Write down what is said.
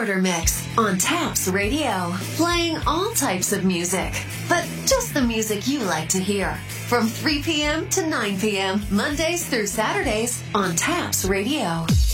Quarter Mix on Taps Radio, playing all types of music, but just the music you like to hear. From 3 p.m. to 9 p.m., Mondays through Saturdays on Taps Radio.